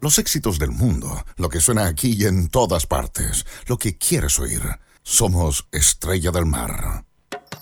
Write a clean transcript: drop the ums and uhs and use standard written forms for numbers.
Los éxitos del mundo, lo que suena aquí y en todas partes, lo que quieres oír. Somos Estrella del Mar.